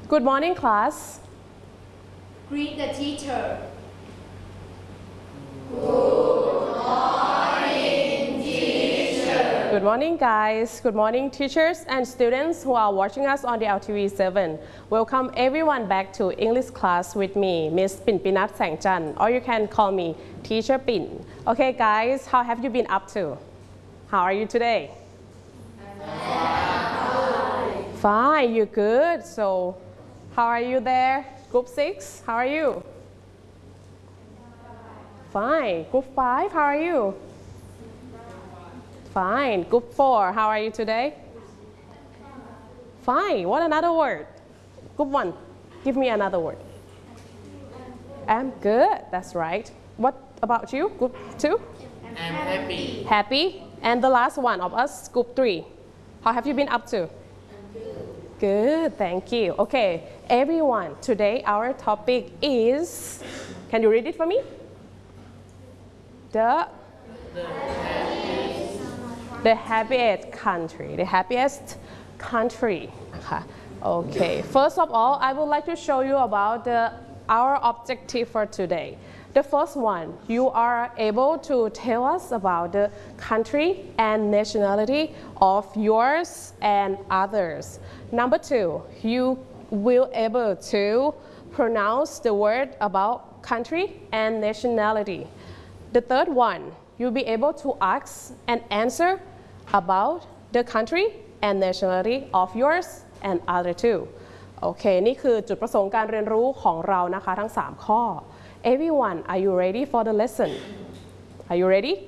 Good morning, class. Greet the teacher. Good morning, guys. Good morning, teachers and students who are watching us on the LTV7. Welcome everyone back to English class with me, Miss Pinpinat Sangchan, or you can call me Teacher Pin. Okay, guys, how have you been up to? How are you today? Fine, you're good. So, how are you there? Group 6, how are you? Fine. Group 5, how are you? Fine. Group 4, how are you today? Fine. What another word? Group 1, give me another word. I'm good. That's right. What about you? Group 2? I'm happy. Happy. And the last one of us, Group 3. How have you been up to? Good, thank you. Okay, everyone, today our topic is, can you read it for me? The happiest country. The happiest country. Okay, first of all, I would like to show you about our objective for today. The first one, you are able to tell us about the country and nationality of yours and others. Number 2, you will able to pronounce the word about country and nationality. The third one, you'll be able to ask and answer about the country and nationality of yours and other too. โอเค นี่คือจุดประสงค์การเรียนรู้ของเรานะคะทั้ง 3 ข้อ Everyone, are you ready for the lesson? Are you ready?